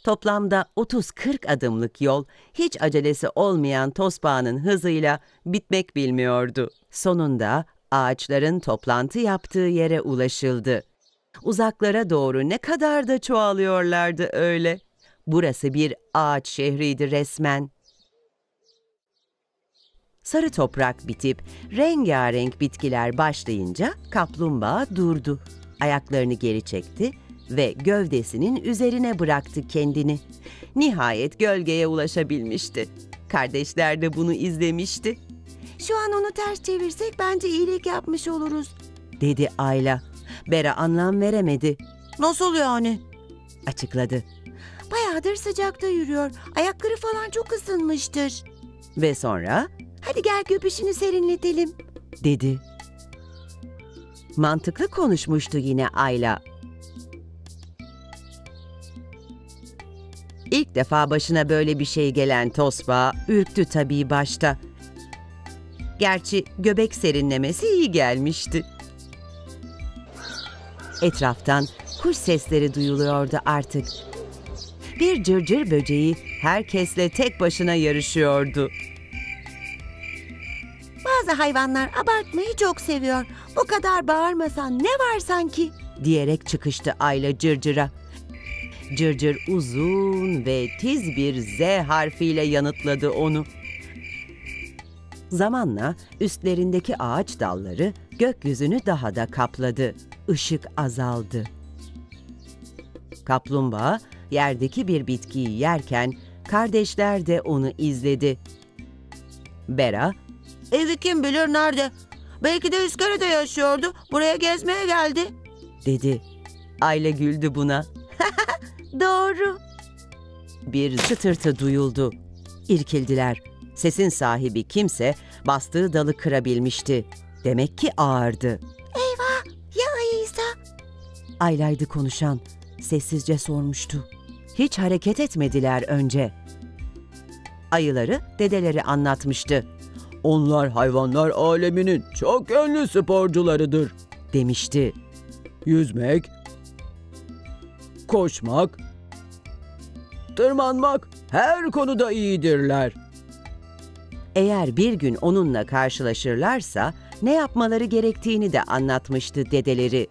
Toplamda 30-40 adımlık yol hiç acelesi olmayan Tospa'nın hızıyla bitmek bilmiyordu. Sonunda ağaçların toplantı yaptığı yere ulaşıldı. Uzaklara doğru ne kadar da çoğalıyorlardı öyle. Burası bir ağaç şehriydi resmen. Sarı toprak bitip rengarenk bitkiler başlayınca kaplumbağa durdu. Ayaklarını geri çekti ve gövdesinin üzerine bıraktı kendini. Nihayet gölgeye ulaşabilmişti. Kardeşler de bunu izlemişti. "Şu an onu ters çevirsek bence iyilik yapmış oluruz," dedi Ayla. Bera anlam veremedi. "Nasıl yani?" açıkladı. "Bayağıdır sıcakta yürüyor. Ayakları falan çok ısınmıştır." Ve sonra "Hadi gel göbüşünü serinletelim," dedi. Mantıklı konuşmuştu yine Ayla. İlk defa başına böyle bir şey gelen Tosba ürktü tabii başta. Gerçi göbek serinlemesi iyi gelmişti. Etraftan kuş sesleri duyuluyordu artık. Bir cırcır böceği herkesle tek başına yarışıyordu. "Bazı hayvanlar abartmayı çok seviyor. Bu kadar bağırmasan ne var sanki?" diyerek çıkıştı Ayla Cırcır'a. Cırcır uzun ve tiz bir Z harfiyle yanıtladı onu. Zamanla üstlerindeki ağaç dalları gökyüzünü daha da kapladı. Işık azaldı. Kaplumbağa yerdeki bir bitkiyi yerken kardeşler de onu izledi. Bera, "Evi kim bilir nerede? Belki de İskele'de yaşıyordu. Buraya gezmeye geldi," dedi. Ayla güldü buna. "Doğru." Bir çıtırtı duyuldu. İrkildiler. Sesin sahibi kimse bastığı dalı kırabilmişti. Demek ki ağırdı. "Eyvah! Ya ayıysa?" Ayla'ydı konuşan. Sessizce sormuştu. Hiç hareket etmediler önce. Ayıları dedeleri anlatmıştı. "Onlar hayvanlar aleminin çok yönlü sporcularıdır," demişti. "Yüzmek, koşmak, tırmanmak her konuda iyidirler." Eğer bir gün onunla karşılaşırlarsa ne yapmaları gerektiğini de anlatmıştı dedeleri.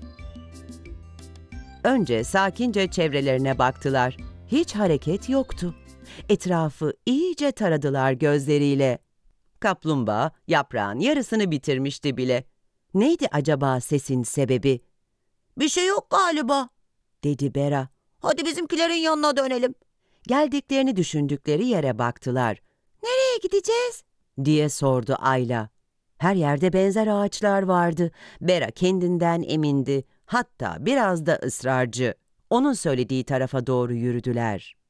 Önce sakince çevrelerine baktılar. Hiç hareket yoktu. Etrafı iyice taradılar gözleriyle. Kaplumbağa yaprağın yarısını bitirmişti bile. Neydi acaba sesin sebebi? "Bir şey yok galiba," dedi Bera. "Hadi bizimkilerin yanına dönelim." Geldiklerini düşündükleri yere baktılar. "Nereye gideceğiz?" diye sordu Ayla. Her yerde benzer ağaçlar vardı. Bera kendinden emindi. Hatta biraz da ısrarcı. Onun söylediği tarafa doğru yürüdüler.